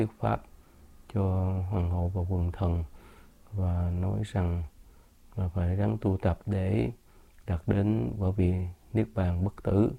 thuyết pháp cho hoàng hậu và quần thần, và nói rằng là phải ráng tu tập để đạt đến quả vị niết bàn bất tử.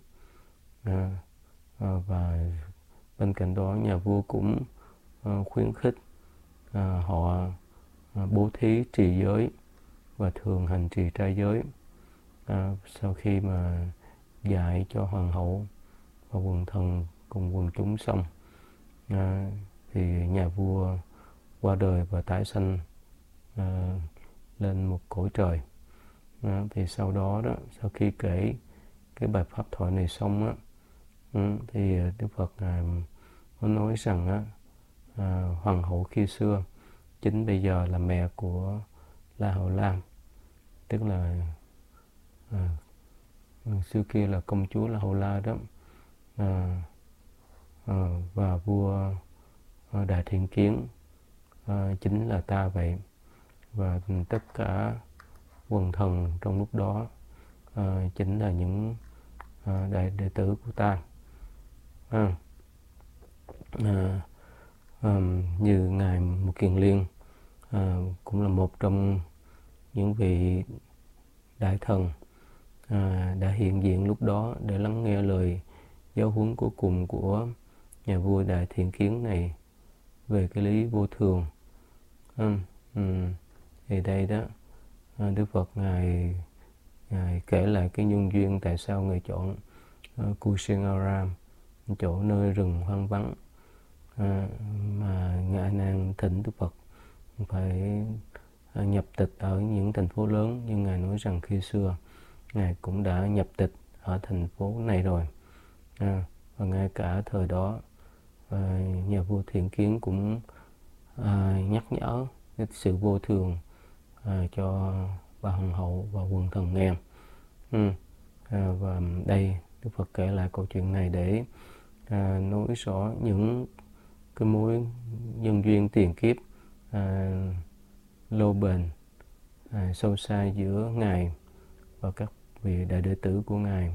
Và bên cạnh đó nhà vua cũng khuyến khích họ bố thí trì giới và thường hành trì trai giới. Sau khi mà dạy cho hoàng hậu và quần thần cùng quần chúng xong, thì nhà vua qua đời và tái sanh lên một cõi trời. Thì sau đó sau khi kể cái bài pháp thoại này xong thì Đức Phật ngài có nói rằng hoàng hậu khi xưa chính bây giờ là mẹ của La Hầu Lam, tức là xưa kia là công chúa La Hầu La đó, và vua Đại Thiện Kiến chính là ta vậy. Và tất cả quần thần trong lúc đó chính là những đại đệ tử của ta. Như ngài Mục Kiền Liên cũng là một trong những vị đại thần đã hiện diện lúc đó để lắng nghe lời giáo huấn cuối cùng của nhà vua Đại Thiện Kiến này về cái lý vô thường. Thì đây đó, Đức Phật ngài kể lại cái nhân duyên tại sao ngài chọn Kusingaram, chỗ nơi rừng hoang vắng, mà ngài A Nan thỉnh Đức Phật phải nhập tịch ở những thành phố lớn, nhưng ngài nói rằng khi xưa ngài cũng đã nhập tịch ở thành phố này rồi. Và ngay cả thời đó nhà vua Thiện Kiến cũng nhắc nhở cái sự vô thường cho bà hoàng hậu và quần thần nghe. Và đây Đức Phật kể lại câu chuyện này để nói rõ những cái mối nhân duyên tiền kiếp lâu bền sâu xa giữa ngài và các vị đại đệ tử của ngài.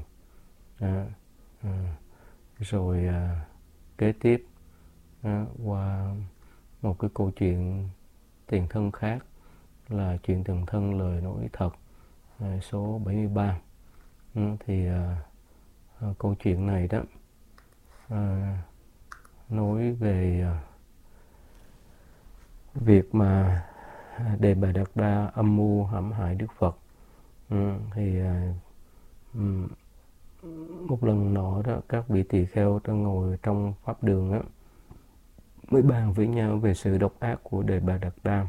Rồi kế tiếp qua một cái câu chuyện tiền thân khác là chuyện tiền thân lời nói thật số 73. Thì câu chuyện này đó nói về việc mà Đề Bà Đạt Đa âm mưu hãm hại Đức Phật. Thì một lần nọ đó, các vị tỳ kheo đang ngồi trong pháp đường đó, mới bàn với nhau về sự độc ác của Đề Bà Đạt Đa,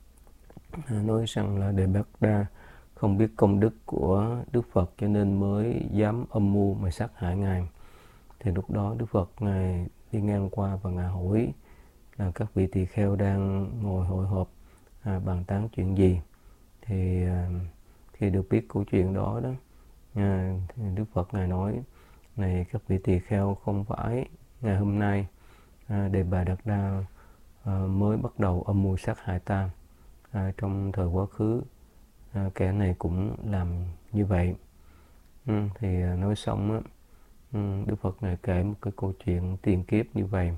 nói rằng là Đề Bà Đạt Đa không biết công đức của Đức Phật cho nên mới dám âm mưu mà sát hại ngài. Thì lúc đó Đức Phật ngài đi ngang qua và ngài hỏi là các vị tỳ kheo đang ngồi hội họp bàn tán chuyện gì. Thì khi được biết câu chuyện đó đó, thì Đức Phật ngài nói: này các vị tỳ kheo, không phải ngày hôm nay Đề Bà Đạt Đa mới bắt đầu âm mưu sát hại ta. Trong thời quá khứ kẻ này cũng làm như vậy. Thì nói xong á, Đức Phật ngài kể một cái câu chuyện tiền kiếp như vậy.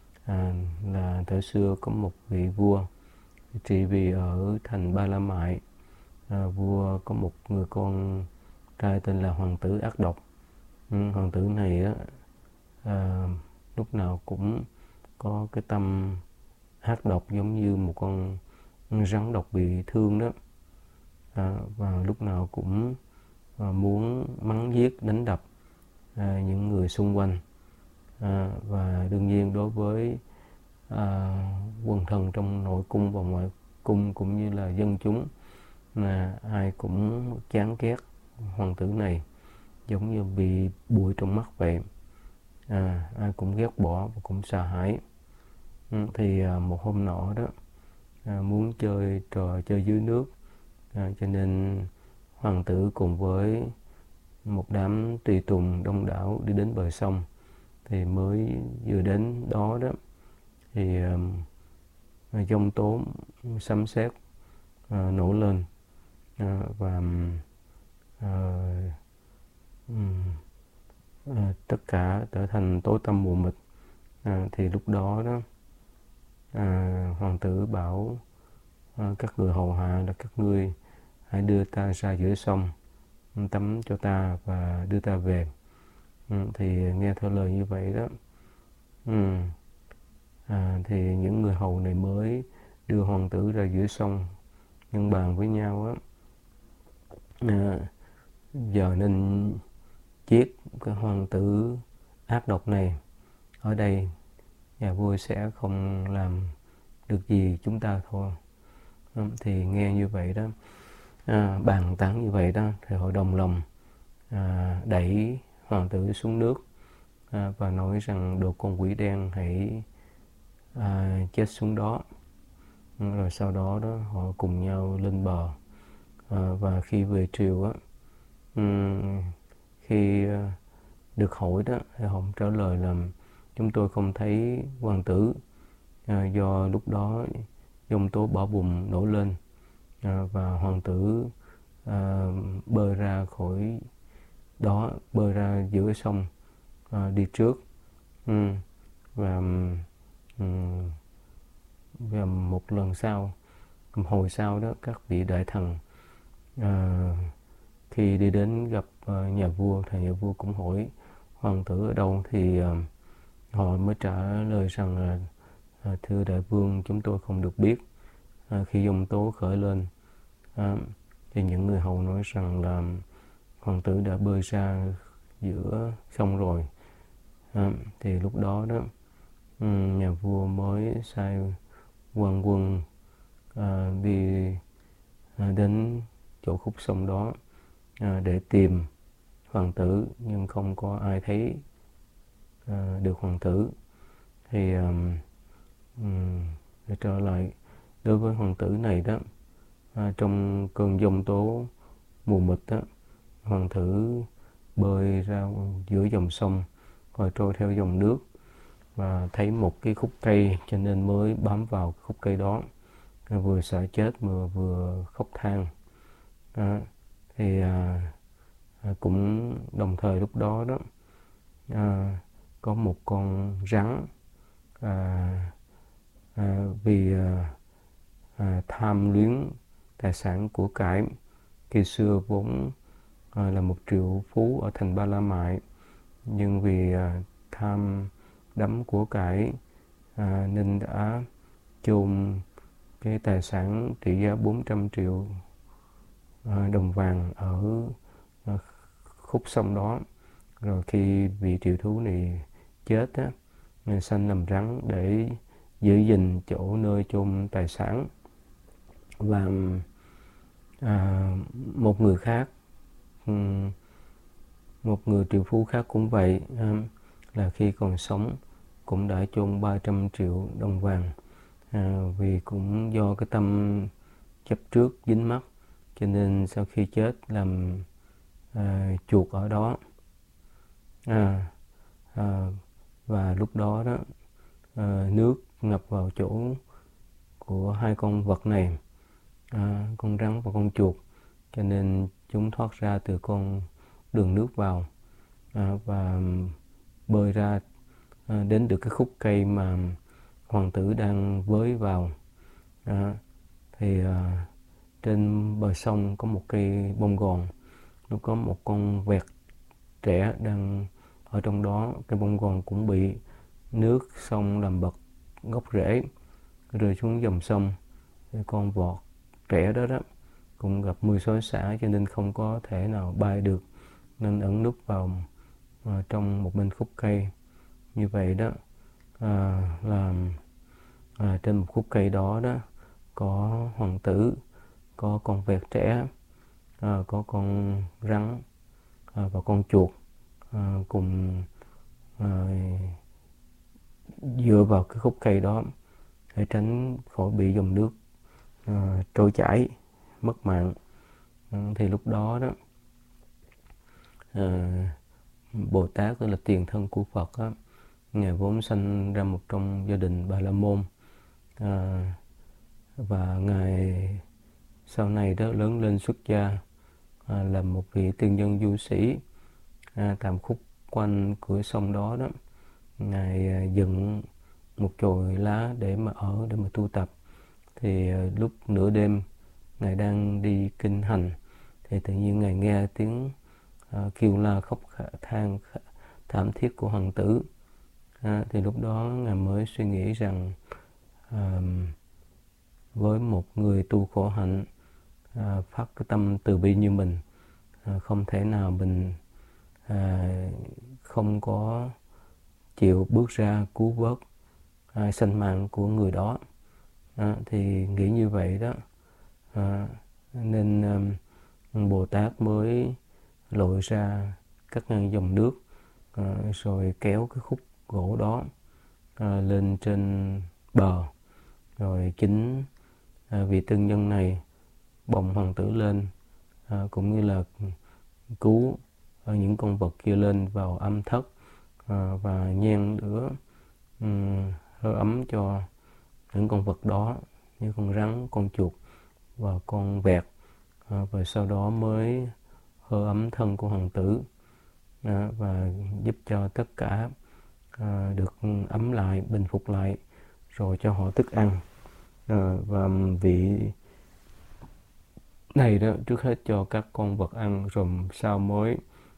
Là thời xưa có một vị vua trị vì ở thành Ba La Mại. Vua có một người con trai tên là Hoàng tử ác độc. Hoàng tử này á, lúc nào cũng có cái tâm ác độc giống như một con rắn độc bị thương đó. Và lúc nào cũng muốn mắng giết, đánh đập những người xung quanh. Và đương nhiên đối với quần thần trong nội cung và ngoại cung cũng như là dân chúng, ai cũng chán ghét hoàng tử này, giống như bị bụi trong mắt vậy. Ai cũng ghét bỏ và cũng sợ hãi. Thì một hôm nọ đó, muốn chơi trò chơi dưới nước, cho nên hoàng tử cùng với một đám tùy tùng đông đảo đi đến bờ sông. Thì mới vừa đến đó đó, thì giông tố sấm sét nổ lên, và tất cả trở thành tối tăm mù mịt. Thì lúc đó đó Hoàng tử bảo các người hầu hạ là các ngươi hãy đưa ta ra giữa sông, tắm cho ta và đưa ta về. Thì nghe theo lời như vậy đó, thì những người hầu này mới đưa hoàng tử ra giữa sông, nhân bàn với nhau á, giờ nên giết cái hoàng tử ác độc này. Ở đây nhà vua sẽ không làm được gì chúng ta thôi. Thì nghe như vậy đó, bàn tán như vậy đó, thì hội đồng lòng đẩy hoàng tử xuống nước và nói rằng đồ con quỷ đen hãy chết xuống đó. Rồi sau đó họ cùng nhau lên bờ. Và khi về triều á, khi được hỏi đó, thì họ trả lời là chúng tôi không thấy hoàng tử, do lúc đó giông tố bão bùng nổi lên, và hoàng tử bơi ra khỏi đó, bơi ra giữa sông đi trước. Và một lần sau, hồi sau đó, các vị đại thần khi đi đến gặp nhà vua, thì nhà vua cũng hỏi hoàng tử ở đâu, thì họ mới trả lời rằng là thưa đại vương, chúng tôi không được biết. Khi giông tố khởi lên, thì những người hầu nói rằng là hoàng tử đã bơi ra giữa sông rồi. Thì lúc đó đó, nhà vua mới sai quan quân đi đến chỗ khúc sông đó để tìm hoàng tử, nhưng không có ai thấy được hoàng tử. Thì để trở lại, đối với hoàng tử này đó, trong cơn giông tố mù mịt đó, hoàng tử bơi ra giữa dòng sông rồi trôi theo dòng nước và thấy một cái khúc cây, cho nên mới bám vào khúc cây đó, vừa sợ chết mà vừa khóc than. Thì cũng đồng thời lúc đó đó, có một con rắn vì tham luyến tài sản của cải, khi xưa vốn là một triệu phú ở thành Ba La Mại, nhưng vì tham đắm của cải nên đã chôn cái tài sản trị giá 400 triệu đồng vàng ở khúc sông đó. Rồi khi vị triệu phú này chết á, sanh làm rắn để giữ gìn chỗ nơi chôn tài sản. Và một người khác, một người triệu phú khác cũng vậy, là khi còn sống cũng đã chôn 300 triệu đồng vàng, vì cũng do cái tâm chấp trước dính mắc, cho nên sau khi chết làm chuột ở đó. Và lúc đó đó, nước ngập vào chỗ của hai con vật này, con rắn và con chuột, cho nên chúng thoát ra từ con đường nước vào và bơi ra đến được cái khúc cây mà hoàng tử đang với vào. Thì trên bờ sông có một cây bông gòn, nó có một con vẹt trẻ đang ở trong đó. Cây bông gòn cũng bị nước sông làm bật gốc rễ, rơi xuống dòng sông. Con vọt trẻ đó cũng gặp mưa xối xả, cho nên không có thể nào bay được, nên ẩn núp vào trong một bên khúc cây. Như vậy đó, là trên một khúc cây đó có hoàng tử, có con vẹt trẻ, có con rắn và con chuột cùng dựa vào cái khúc cây đó để tránh khỏi bị dòng nước trôi chảy mất mạng. Thì lúc đó Bồ Tát, tức là tiền thân của Phật á, Ngài vốn sanh ra một trong gia đình Bà La Môn, và Ngài sau này đó lớn lên xuất gia, là một vị tiên nhân du sĩ. Tạm khúc quanh cửa sông đó Ngài dựng một chồi lá để mà tu tập. Thì lúc nửa đêm ngài đang đi kinh hành thì tự nhiên ngài nghe tiếng kêu la khóc than thảm thiết của hoàng tử. Thì lúc đó ngài mới suy nghĩ rằng với một người tu khổ hạnh phát cái tâm từ bi như mình, không thể nào mình không có chịu bước ra cứu vớt sinh mạng của người đó. Thì nghĩ như vậy đó, nên Bồ Tát mới lội ra các dòng nước, rồi kéo cái khúc gỗ đó lên trên bờ, rồi chính vị tân nhân này bồng hoàng tử lên, cũng như là cứu những con vật kia lên vào âm thất, và nhang lửa hơi ấm cho những con vật đó, như con rắn, con chuột và con vẹt, và sau đó mới hơi ấm thân của hoàng tử, và giúp cho tất cả được ấm lại, bình phục lại, rồi cho họ thức ăn. Và vị này đó trước hết cho các con vật ăn, rồi sau mới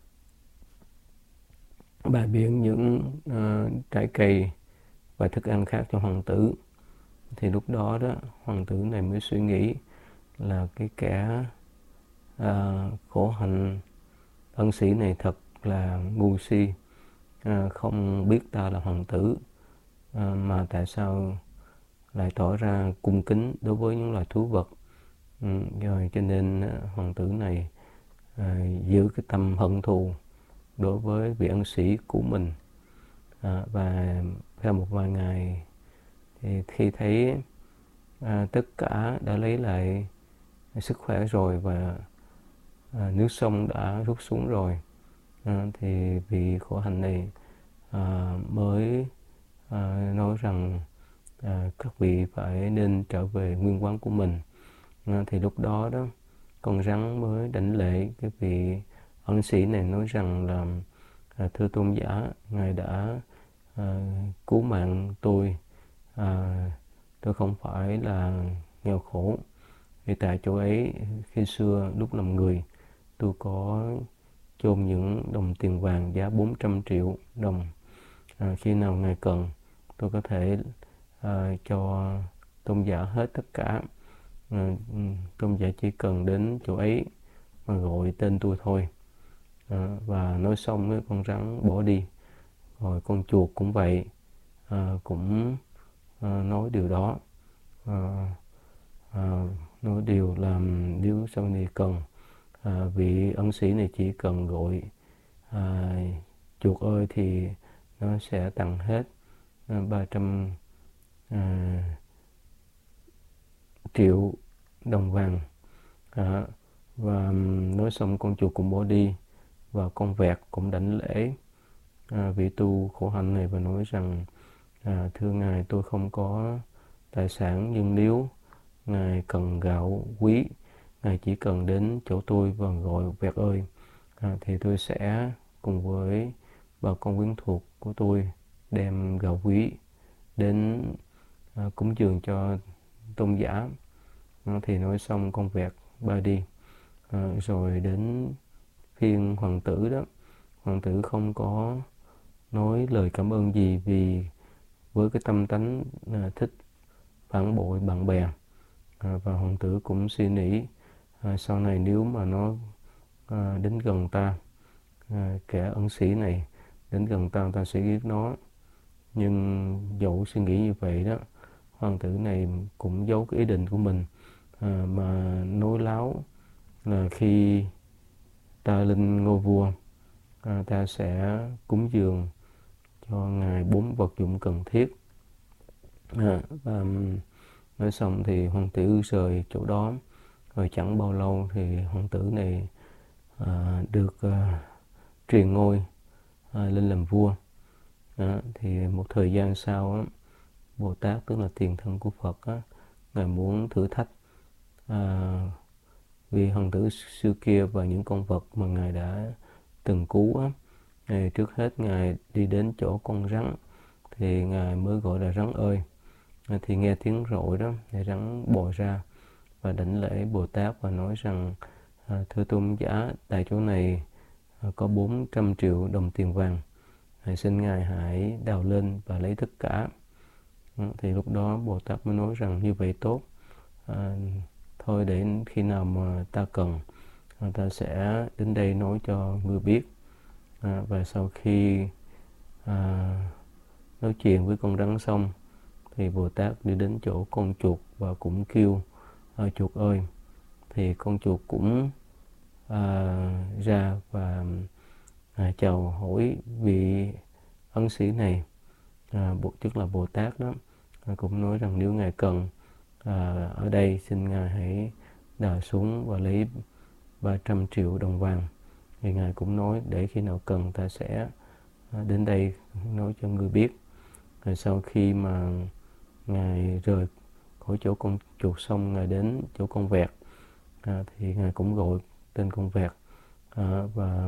bày biện những trái cây và thức ăn khác cho hoàng tử. Thì lúc đó đó hoàng tử này mới suy nghĩ là cái kẻ khổ hạnh ân sĩ này thật là ngu si, không biết ta là hoàng tử, mà tại sao lại tỏ ra cung kính đối với những loài thú vật. Rồi cho nên hoàng tử này giữ cái tâm hận thù đối với vị ân sĩ của mình. Và sau một vài ngày thì khi thấy tất cả đã lấy lại sức khỏe rồi và nước sông đã rút xuống rồi, thì vị khổ hạnh này mới nói rằng các vị phải nên trở về nguyên quán của mình. Thì lúc đó đó con rắn mới đảnh lễ cái vị ân sĩ này, nói rằng là thưa tôn giả, ngài đã cứu mạng tôi. Tôi không phải là nghèo khổ, vì tại chỗ ấy khi xưa lúc làm người tôi có chôn những đồng tiền vàng giá 400 triệu đồng. Khi nào ngài cần tôi có thể cho tôn giả hết tất cả. Tôn giả chỉ cần đến chỗ ấy mà gọi tên tôi thôi. Và nói xong với con rắn bỏ đi. Rồi con chuột cũng vậy, cũng nói điều đó, nói điều làm nếu sau này cần, vị ân sĩ này chỉ cần gọi chuột ơi thì nó sẽ tặng hết 300 triệu đồng vàng. Và nói xong con chuột cũng bỏ đi, và con vẹt cũng đảnh lễ vị tu khổ hạnh này và nói rằng thưa ngài, tôi không có tài sản, nhưng nếu ngài cần gạo quý, ngài chỉ cần đến chỗ tôi và gọi vẹt ơi, thì tôi sẽ cùng với bà con quyến thuộc của tôi đem gạo quý đến cúng dường cho tôn giả. Thì nói xong con vẹt bay đi. Rồi đến phiên hoàng tử đó, hoàng tử không có nói lời cảm ơn gì, vì với cái tâm tánh thích phản bội bạn bè, và hoàng tử cũng suy nghĩ sau này nếu mà nó đến gần ta, kẻ ẩn sĩ này đến gần ta, ta sẽ giết nó. Nhưng dẫu suy nghĩ như vậy đó, hoàng tử này cũng giấu cái ý định của mình, mà nói láo là khi ta lên ngôi vua, ta sẽ cúng dường cho ngài 4 vật dụng cần thiết. Và nói xong thì hoàng tử rời chỗ đó. Rồi chẳng bao lâu thì hoàng tử này được truyền ngôi lên làm vua. Thì một thời gian sau Bồ Tát, tức là tiền thân của Phật, ngài muốn thử thách vì hoàng tử xưa kia và những con vật mà ngài đã từng cứu. Trước hết ngài đi đến chỗ con rắn, thì Ngài mới gọi là rắn ơi. Thì nghe tiếng rội đó, thì rắn bò ra và đảnh lễ Bồ Tát và nói rằng: thưa tôn giả, tại chỗ này có 400 triệu đồng tiền vàng, xin Ngài hãy đào lên và lấy tất cả. Thì lúc đó Bồ Tát mới nói rằng: như vậy tốt, thôi để khi nào mà ta cần, ta sẽ đến đây nói cho ngươi biết. Và sau khi nói chuyện với con rắn xong, thì Bồ Tát đi đến chỗ con chuột và cũng kêu: chuột ơi. Thì con chuột cũng ra và chào hỏi vị ân sĩ này, tức là Bồ Tát đó, cũng nói rằng nếu Ngài cần ở đây, xin Ngài hãy đào xuống và lấy 300 triệu đồng vàng. Thì Ngài cũng nói để khi nào cần ta sẽ đến đây nói cho ngươi biết. Rồi sau khi mà Ngài rời khỏi chỗ con chuột xong, Ngài đến chỗ con vẹt, thì Ngài cũng gọi tên con vẹt, và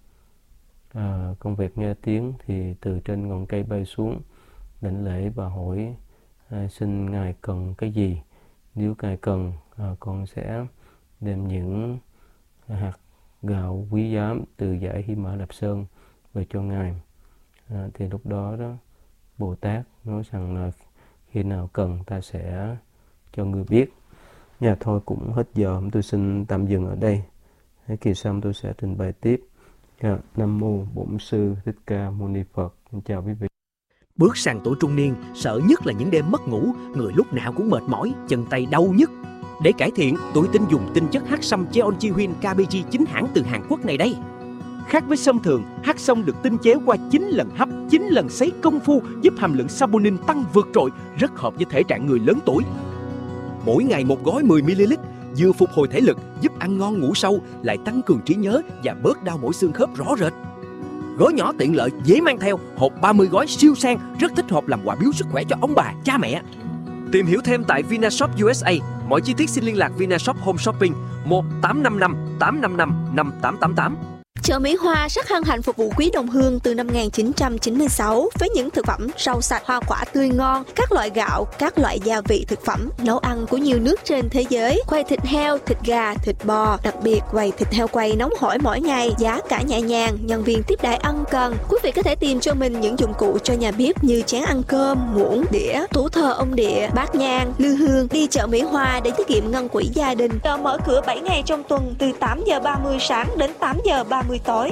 con vẹt nghe tiếng thì từ trên ngọn cây bay xuống, đảnh lễ và hỏi: xin Ngài cần cái gì? Nếu Ngài cần, con sẽ đem những hạt gạo quý giá từ dãy Hy Mã Lạp Sơn về cho Ngài. Thì lúc đó Bồ Tát nói rằng là khi nào cần ta sẽ cho ngươi biết. Thôi cũng hết giờ, tôi xin tạm dừng ở đây. Kỳ sau tôi sẽ trình bày tiếp. Nam mô Bổn Sư Thích Ca Mâu Ni Phật. Chào quý vị. Bước sang tuổi trung niên, sợ nhất là những đêm mất ngủ, người lúc nào cũng mệt mỏi, chân tay đau nhức. Để cải thiện, tôi tin dùng tinh chất hắc sâm Jeonji-Huynh KBG chính hãng từ Hàn Quốc này đây. Khác với sâm thường, hắc sâm được tinh chế qua 9 lần hấp, 9 lần sấy công phu, giúp hàm lượng saponin tăng vượt trội, rất hợp với thể trạng người lớn tuổi. Mỗi ngày một gói 10ml, vừa phục hồi thể lực, giúp ăn ngon ngủ sâu, lại tăng cường trí nhớ và bớt đau mỏi xương khớp rõ rệt. Gói nhỏ tiện lợi, dễ mang theo, hộp 30 gói siêu sang, rất thích hợp làm quà biếu sức khỏe cho ông bà, cha mẹ. Tìm hiểu thêm tại Vinashop USA. Mọi chi tiết xin liên lạc Vinashop Home Shopping 1855 855 5888. Chợ Mỹ Hoa rất hân hạnh phục vụ quý đồng hương từ năm 1996 với những thực phẩm rau sạch, hoa quả tươi ngon, các loại gạo, các loại gia vị thực phẩm, nấu ăn của nhiều nước trên thế giới, quầy thịt heo, thịt gà, thịt bò, đặc biệt quầy thịt heo quay nóng hổi mỗi ngày, giá cả nhẹ nhàng, nhân viên tiếp đãi ân cần. Quý vị có thể tìm cho mình những dụng cụ cho nhà bếp như chén ăn cơm, muỗng, đĩa, tủ thờ ông địa, bát nhang, lư hương. Đi chợ Mỹ Hoa để tiết kiệm ngân quỹ gia đình. Chợ mở cửa 7 ngày trong tuần từ 8:30 sáng đến 8:30 tối.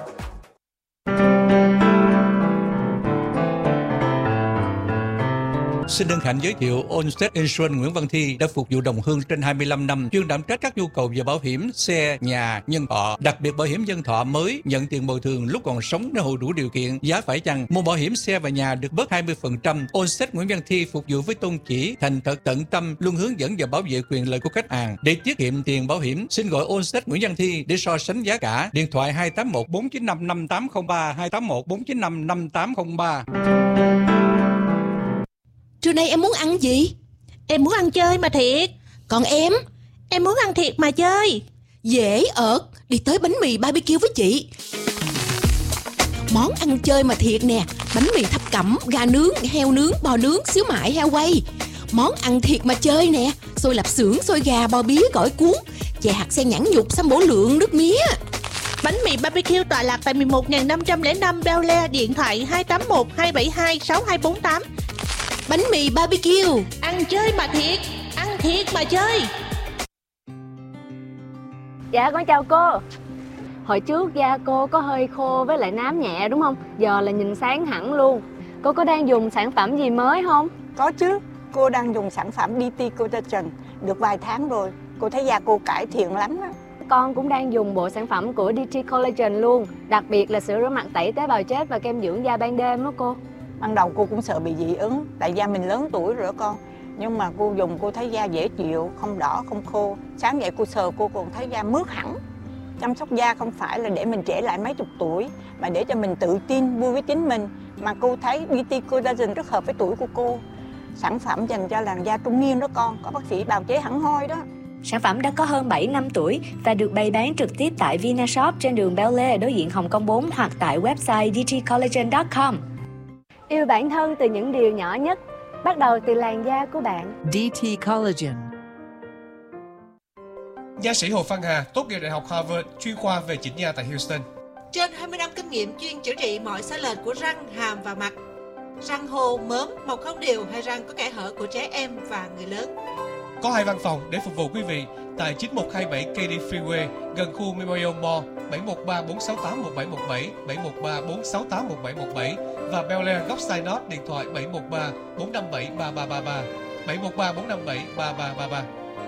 Xin hân hạnh giới thiệu Allstate Insurance Nguyễn Văn Thi đã phục vụ đồng hương trên 25 năm, chuyên đảm trách các nhu cầu về bảo hiểm xe, nhà, nhân thọ, đặc biệt bảo hiểm nhân thọ mới nhận tiền bồi thường lúc còn sống nếu hộ đủ điều kiện. Giá phải chăng mua bảo hiểm xe và nhà được bớt 20%. Allstate Nguyễn Văn Thi phục vụ với tôn chỉ thành thật tận tâm, luôn hướng dẫn và bảo vệ quyền lợi của khách hàng. Để tiết kiệm tiền bảo hiểm, xin gọi Allstate Nguyễn Văn Thi để so sánh giá cả. Điện thoại 281 495 5803 281 495 5803. Trưa nay em muốn ăn gì? Em muốn ăn chơi mà thiệt. Còn em muốn ăn thiệt mà chơi. Dễ ợt, đi tới bánh mì BBQ với chị. Món ăn chơi mà thiệt nè. Bánh mì thập cẩm, gà nướng, heo nướng, bò nướng, xíu mại, heo quay. Món ăn thiệt mà chơi nè. Xôi lạp xưởng, xôi gà, bò bía, gỏi cuốn, chè hạt sen nhãn nhục, sâm bổ lượng, nước mía. Bánh mì BBQ tọa lạc tại 11.505 Bel Air, điện thoại 281 272 6248. Bánh mì BBQ, ăn chơi mà thiệt mà chơi. Dạ con chào cô. Hồi trước da cô có hơi khô với lại nám nhẹ đúng không? Giờ là nhìn sáng hẳn luôn. Cô có đang dùng sản phẩm gì mới không? Có chứ, cô đang dùng sản phẩm DT Collagen được vài tháng rồi. Cô thấy da cô cải thiện lắm á. Con cũng đang dùng bộ sản phẩm của DT Collagen luôn. Đặc biệt là sữa rửa mặt tẩy tế bào chết và kem dưỡng da ban đêm đó cô. Ban đầu cô cũng sợ bị dị ứng, tại da mình lớn tuổi rồi đó con. Nhưng mà cô dùng cô thấy da dễ chịu, không đỏ, không khô. Sáng dậy cô sờ cô còn thấy da mướt hẳn. Chăm sóc da không phải là để mình trẻ lại mấy chục tuổi, mà để cho mình tự tin, vui với chính mình. Mà cô thấy DT Collagen rất hợp với tuổi của cô. Sản phẩm dành cho làn da trung niên đó con, có bác sĩ bào chế hẳn hoi đó. Sản phẩm đã có hơn 7 năm tuổi và được bày bán trực tiếp tại Vinashop trên đường Bel Air đối diện Hồng Kông 4 hoặc tại website dtcollagen.com. Yêu bản thân từ những điều nhỏ nhất, bắt đầu từ làn da của bạn. DT Collagen. Nha sĩ Hồ Văn Hà tốt nghiệp Đại học Harvard, chuyên khoa về chỉnh nha tại Houston. Trên 20 năm kinh nghiệm chuyên chữa trị mọi sai lệch của răng, hàm và mặt. Răng hô, mớm, mọc không đều hay răng có kẽ hở của trẻ em và người lớn. Có 2 văn phòng để phục vụ quý vị tại 9127 Katy Freeway gần khu Memorial Mall, 713 468 1717, 713 468 1717 và Bel Air góc Side North, điện thoại 713 457 3333, 713 457 3333.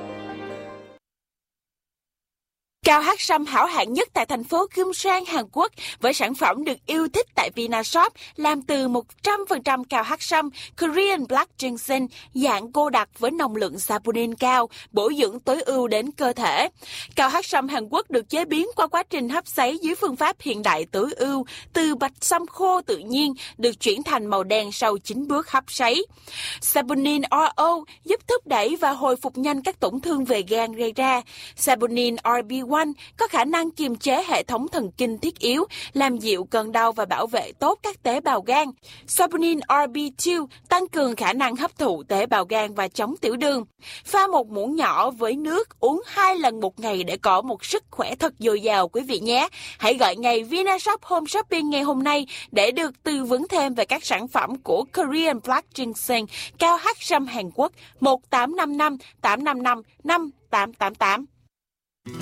Cao hát sâm hảo hạng nhất tại thành phố Gyeongsang, Hàn Quốc với sản phẩm được yêu thích tại Vinashop làm từ 100% cao hát sâm Korean Black Ginseng dạng cô đặc với nồng lượng saponin cao, bổ dưỡng tối ưu đến cơ thể. Cao hát sâm Hàn Quốc được chế biến qua quá trình hấp sấy dưới phương pháp hiện đại tối ưu, từ bạch sâm khô tự nhiên được chuyển thành màu đen sau 9 bước hấp sấy. Saponin RO giúp thúc đẩy và hồi phục nhanh các tổn thương về gan gây ra. Saponin RB1 có khả năng kiềm chế hệ thống thần kinh thiết yếu, làm dịu cơn đau và bảo vệ tốt các tế bào gan. Saponin RB2 tăng cường khả năng hấp thụ tế bào gan và chống tiểu đường. Pha 1 muỗng nhỏ với nước, uống 2 lần một ngày để có một sức khỏe thật dồi dào quý vị nhé. Hãy gọi ngay Vinashop Home Shopping ngày hôm nay để được tư vấn thêm về các sản phẩm của Korean Black Ginseng cao hát sâm Hàn Quốc 1855 855 5888.